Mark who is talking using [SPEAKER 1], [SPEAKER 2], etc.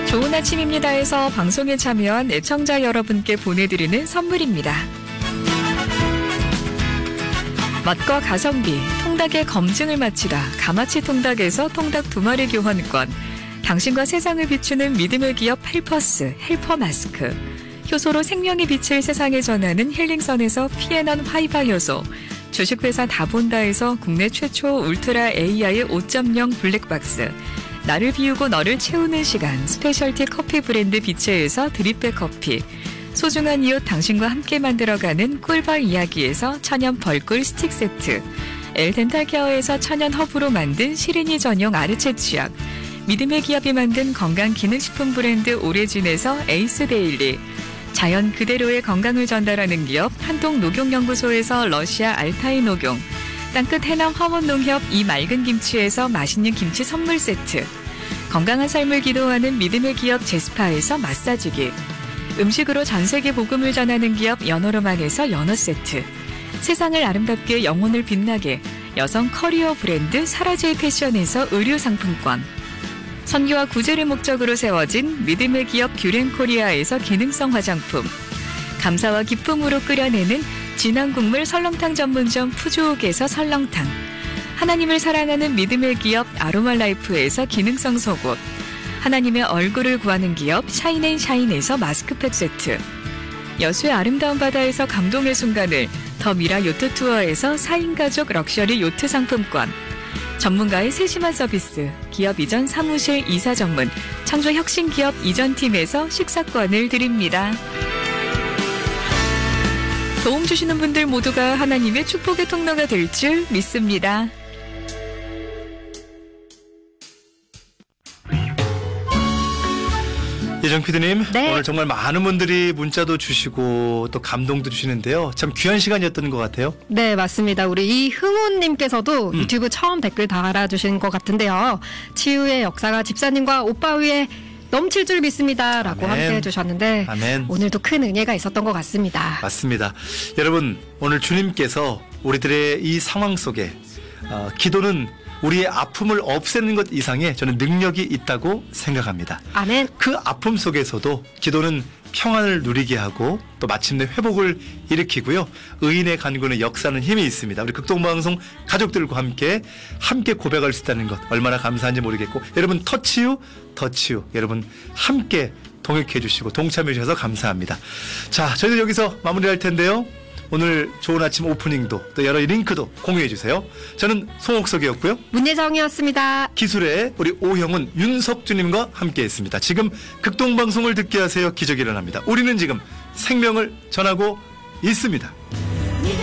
[SPEAKER 1] 좋은 아침입니다에서 방송에 참여한 애청자 여러분께 보내드리는 선물입니다. 맛과 가성비, 통닭의 검증을 마치다 가마치 통닭에서 통닭 2마리 교환권, 당신과 세상을 비추는 믿음의 기업 헬퍼스, 헬퍼 마스크, 효소로 생명의 빛을 세상에 전하는 힐링선에서 피에넌 화이바 효소, 주식회사 다본다에서 국내 최초 울트라 AI 5.0 블랙박스, 나를 비우고 너를 채우는 시간 스페셜티 커피 브랜드 비체에서 드립백 커피, 소중한 이웃 당신과 함께 만들어가는 꿀벌 이야기에서 천연 벌꿀 스틱 세트, 엘덴탈케어에서 천연 허브로 만든 시린이 전용 아르체 치약, 믿음의 기업이 만든 건강기능식품 브랜드 오레진에서 에이스 데일리, 자연 그대로의 건강을 전달하는 기업 한동녹용연구소에서 러시아 알타이 녹용, 땅끝 해남 화원농협 이 맑은 김치에서 맛있는 김치 선물 세트, 건강한 삶을 기도하는 믿음의 기업 제스파에서 마사지기, 음식으로 전세계 복음을 전하는 기업 연어로만에서 연어 세트, 세상을 아름답게 영혼을 빛나게 여성 커리어 브랜드 사라제이 패션에서 의류 상품권, 선교와 구제를 목적으로 세워진 믿음의 기업 귤앤코리아에서 기능성 화장품, 감사와 기쁨으로 끓여내는 진한 국물 설렁탕 전문점 푸주옥에서 설렁탕, 하나님을 사랑하는 믿음의 기업 아로마라이프에서 기능성 속옷, 하나님의 얼굴을 구하는 기업 샤인앤샤인에서 마스크팩 세트, 여수의 아름다운 바다에서 감동의 순간을 더 미라 요트 투어에서 4인 가족 럭셔리 요트 상품권, 전문가의 세심한 서비스 기업 이전 사무실 이사 전문 창조 혁신 기업 이전팀에서 식사권을 드립니다. 도움 주시는 분들 모두가 하나님의 축복의 통로가 될 줄 믿습니다.
[SPEAKER 2] 예정 PD님,
[SPEAKER 3] 네.
[SPEAKER 2] 오늘 정말 많은 분들이 문자도 주시고 또 감동도 주시는데요. 참 귀한 시간이었던 것 같아요.
[SPEAKER 3] 네, 맞습니다. 우리 이흥훈님께서도 유튜브 처음 댓글 달아주신 것 같은데요. 치유의 역사가 집사님과 오빠 위에 넘칠 줄 믿습니다. 라고
[SPEAKER 2] 아멘.
[SPEAKER 3] 함께 해주셨는데
[SPEAKER 2] 아멘.
[SPEAKER 3] 오늘도 큰 은혜가 있었던 것 같습니다.
[SPEAKER 2] 맞습니다. 여러분, 오늘 주님께서 우리들의 이 상황 속에 기도는 우리의 아픔을 없애는 것 이상의 저는 능력이 있다고 생각합니다.
[SPEAKER 3] 아멘.
[SPEAKER 2] 그 아픔 속에서도 기도는 평안을 누리게 하고 또 마침내 회복을 일으키고요. 의인의 간구는 역사는 힘이 있습니다. 우리 극동방송 가족들과 함께 고백할 수 있다는 것 얼마나 감사한지 모르겠고, 여러분 터치유 여러분 함께 동역해 주시고 동참해 주셔서 감사합니다. 자, 저희도 여기서 마무리할 텐데요. 오늘 좋은 아침 오프닝도 또 여러 링크도 공유해 주세요. 저는 송옥석이었고요.
[SPEAKER 3] 문예정이었습니다.
[SPEAKER 2] 기술의 우리 오형은 윤석주님과 함께했습니다. 지금 극동방송을 듣게 하세요. 기적이 일어납니다. 우리는 지금 생명을 전하고 있습니다.